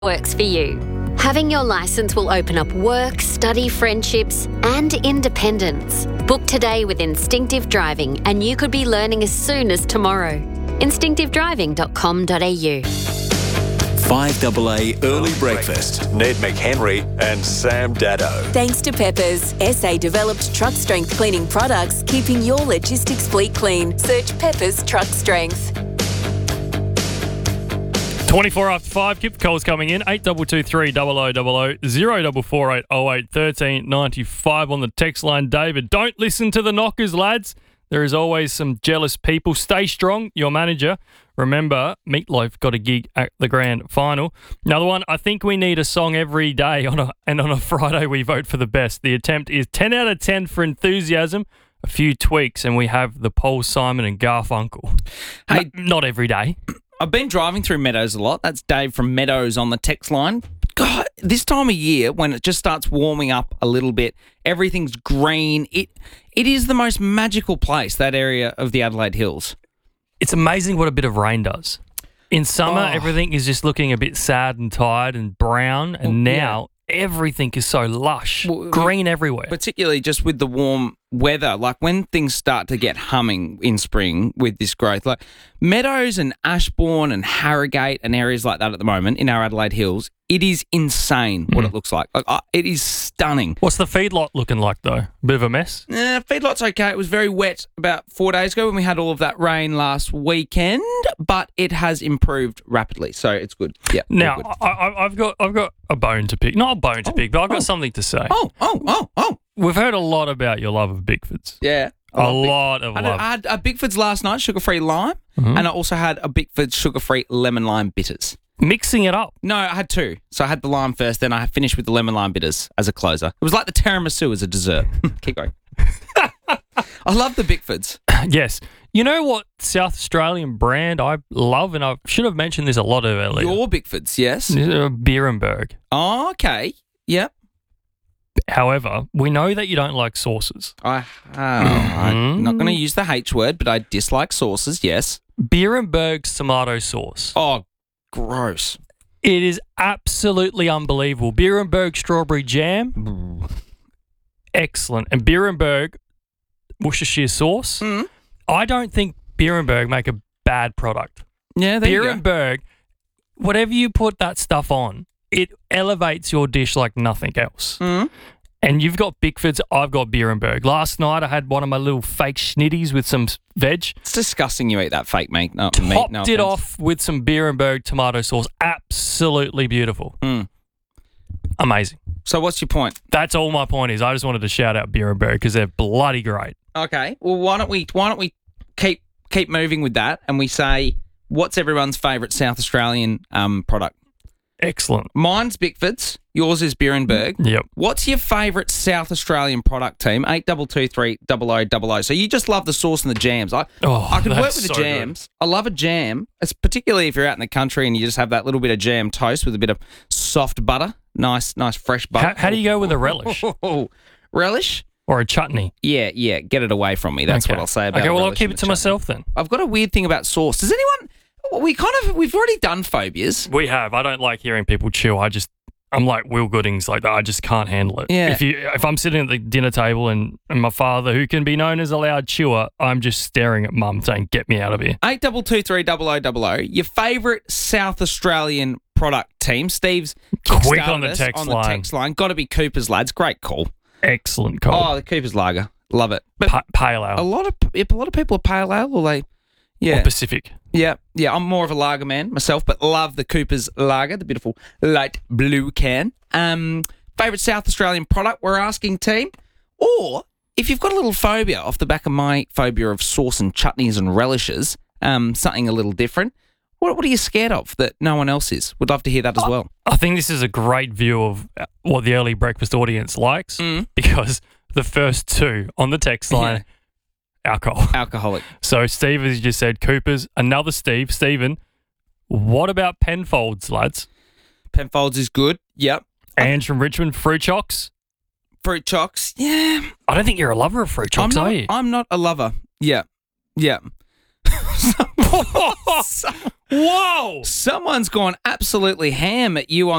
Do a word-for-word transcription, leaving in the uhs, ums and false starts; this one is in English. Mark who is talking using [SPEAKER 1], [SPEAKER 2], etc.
[SPEAKER 1] works for you. Having your licence will open up work, study, friendships, and independence. Book today with Instinctive Driving, and you could be learning as soon as tomorrow. instinctive driving dot com dot a u.
[SPEAKER 2] five A A Early Breakfast.
[SPEAKER 3] Ned McHenry and Sam Dado.
[SPEAKER 4] Thanks to Peppers, S A-developed truck strength cleaning products, keeping your logistics fleet clean. Search Peppers Truck Strength.
[SPEAKER 5] twenty-four after five, keep the calls coming in. eight two two three double oh double oh, zero four four eight oh eight thirteen ninety-five on the text line. David, don't listen to the knockers, lads. There is always some jealous people. Stay strong, your manager. Remember, Meatloaf got a gig at the grand final. Another one, I think we need a song every day, on a, and on a Friday we vote for the best. The attempt is ten out of ten for enthusiasm, a few tweaks, and we have the Paul Simon and Garfunkel.
[SPEAKER 6] Hey,
[SPEAKER 5] N- not every day.
[SPEAKER 6] I've been driving through Meadows a lot. That's Dave from Meadows on the text line. God, this time of year, when it just starts warming up a little bit, everything's green. It It is the most magical place, that area of the Adelaide Hills.
[SPEAKER 5] It's amazing what a bit of rain does. In summer,
[SPEAKER 6] Oh.
[SPEAKER 5] everything is just looking a bit sad and tired and brown, and
[SPEAKER 6] Well,
[SPEAKER 5] now everything is so lush,
[SPEAKER 6] Well,
[SPEAKER 5] green everywhere.
[SPEAKER 6] Particularly just with the warm weather, like when things start to get humming in spring with this growth, like Meadows and Ashbourne and Harrogate and areas like that at the moment in our Adelaide Hills, it is insane what it looks like. Like uh, it is stunning.
[SPEAKER 5] What's the feedlot looking like, though? Bit of a mess?
[SPEAKER 6] Uh, feedlot's okay. It was very wet about four days ago when we had all of that rain last weekend, but it has improved rapidly, so it's good. Yeah. all
[SPEAKER 5] Now,
[SPEAKER 6] good.
[SPEAKER 5] I, I, I've got I've got a bone to pick. Not a bone to pick, but I've got
[SPEAKER 6] oh.
[SPEAKER 5] something to say.
[SPEAKER 6] oh, oh, oh, oh,
[SPEAKER 5] We've heard a lot about your love of Bigfords.
[SPEAKER 6] yeah.
[SPEAKER 5] A
[SPEAKER 6] I love Big-
[SPEAKER 5] lot of
[SPEAKER 6] I had, a,
[SPEAKER 5] love.
[SPEAKER 6] I had a Bigford's last night, sugar-free lime,
[SPEAKER 5] Mhm.
[SPEAKER 6] and I also had a Bigford's sugar-free lemon lime bitters.
[SPEAKER 5] Mixing it up.
[SPEAKER 6] No, I had two. So I had the lime first, then I finished with the lemon lime bitters as a closer. It was like the tiramisu as a dessert. Keep going. I love the Bigfords.
[SPEAKER 5] Yes. You know what South Australian brand I love, and I should have mentioned this a lot earlier.
[SPEAKER 6] Your Bigfords, yes.
[SPEAKER 5] Uh, Beerenberg.
[SPEAKER 6] Oh, okay. Yep.
[SPEAKER 5] However, we know that you don't like sauces.
[SPEAKER 6] I, oh, I'm not going to use the H word, but I dislike sauces, yes.
[SPEAKER 5] Beerenberg's tomato sauce.
[SPEAKER 6] Oh, gross.
[SPEAKER 5] It is absolutely unbelievable. Beerenberg strawberry jam, excellent. And Beerenberg Worcestershire sauce.
[SPEAKER 6] Mm.
[SPEAKER 5] I don't think Beerenberg make a bad product.
[SPEAKER 6] Yeah, there you go.
[SPEAKER 5] Beerenberg, whatever you put that stuff on, it elevates your dish like nothing else.
[SPEAKER 6] Mm.
[SPEAKER 5] And you've got Bigfords, I've got Beerenberg. Last night I had one of my little fake schnitties with some veg.
[SPEAKER 6] It's disgusting you eat that fake meat. No,
[SPEAKER 5] Topped
[SPEAKER 6] meat, no
[SPEAKER 5] it
[SPEAKER 6] offense.
[SPEAKER 5] off with some Beerenberg tomato sauce. Absolutely beautiful.
[SPEAKER 6] Mm.
[SPEAKER 5] Amazing.
[SPEAKER 6] So what's your point?
[SPEAKER 5] That's all my point is. I just wanted to shout out Beerenberg because they're bloody great.
[SPEAKER 6] Okay. Well, why don't we why don't we keep keep moving with that, and we say what's everyone's favourite South Australian um, product?
[SPEAKER 5] Excellent.
[SPEAKER 6] Mine's Bickford's. Yours is Beerenberg.
[SPEAKER 5] Yep.
[SPEAKER 6] What's your favourite South Australian product, team? Eight double two three double o double o. So you just love the sauce and the jams. I
[SPEAKER 5] Oh,
[SPEAKER 6] I could work
[SPEAKER 5] that's
[SPEAKER 6] with the
[SPEAKER 5] so
[SPEAKER 6] jams. I love a jam. It's particularly if you're out in the country and you just have that little bit of jam toast with a bit of soft butter. Nice, nice fresh butter.
[SPEAKER 5] How, how do you go with a relish
[SPEAKER 6] Relish?
[SPEAKER 5] or a chutney?
[SPEAKER 6] Yeah, yeah. Get it away from me. That's
[SPEAKER 5] Okay.
[SPEAKER 6] what I'll say about
[SPEAKER 5] Okay, well, I'll
[SPEAKER 6] relish
[SPEAKER 5] keep
[SPEAKER 6] and
[SPEAKER 5] it
[SPEAKER 6] the
[SPEAKER 5] to
[SPEAKER 6] chutney.
[SPEAKER 5] myself then.
[SPEAKER 6] I've got a weird thing about sauce. Does anyone... We kind of... We've already done phobias.
[SPEAKER 5] We have. I don't like hearing people chew. I just, I'm like Will Goodings. Like that. I just can't handle it.
[SPEAKER 6] Yeah.
[SPEAKER 5] If you, if I'm sitting at the dinner table and, and my father, who can be known as a loud chewer, I'm just staring at mum saying, "Get me out of here."
[SPEAKER 6] Eight double two three double o double o. Your favourite South Australian product team. Steve's
[SPEAKER 5] Quick
[SPEAKER 6] kickstarted
[SPEAKER 5] on the
[SPEAKER 6] us
[SPEAKER 5] text
[SPEAKER 6] on
[SPEAKER 5] line.
[SPEAKER 6] the text line. Got to be Cooper's, lads. Great call.
[SPEAKER 5] Excellent call.
[SPEAKER 6] Oh, the Cooper's Lager. Love it. But
[SPEAKER 5] Pa- pale ale
[SPEAKER 6] a lot of a lot of people are pale ale, or they, yeah,
[SPEAKER 5] or Pacific.
[SPEAKER 6] yeah, yeah. I'm more of a lager man myself, but love the Cooper's Lager, the beautiful light blue can. Um, favorite South Australian product? We're asking, team, or if you've got a little phobia off the back of my phobia of sauce and chutneys and relishes, um, something a little different. What what are you scared of that no one else is? Would love to hear that as well.
[SPEAKER 5] I think this is a great view of what the early breakfast audience likes
[SPEAKER 6] Mm.
[SPEAKER 5] because the first two on the text line, alcohol.
[SPEAKER 6] Alcoholic.
[SPEAKER 5] So Steve has just said Cooper's. Another Steve, Stephen. What about Penfolds, lads?
[SPEAKER 6] Penfolds is good. Yep.
[SPEAKER 5] Ange from Richmond, Fruit Chocks.
[SPEAKER 6] Fruit chocks. Yeah.
[SPEAKER 5] I don't think you're a lover of Fruit
[SPEAKER 6] I'm
[SPEAKER 5] Chocks,
[SPEAKER 6] not,
[SPEAKER 5] are you?
[SPEAKER 6] I'm not a lover. Yeah. Yeah.
[SPEAKER 5] Whoa!
[SPEAKER 6] Someone's gone absolutely ham at you on